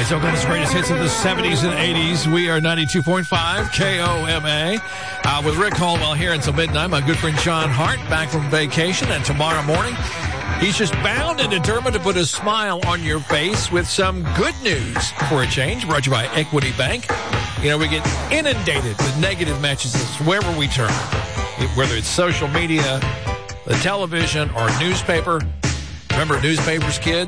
It's Oklahoma's greatest hits of the 70s and 80s. We are 92.5 KOMA with Rick Caldwell here until midnight. My good friend John Hart back from vacation, and tomorrow morning he's just bound and determined to put a smile on your face with some good news for a change. Brought to you by Equity Bank. You know, we get inundated with negative messages wherever we turn, whether it's social media, the television, or newspaper. Remember newspapers, kids?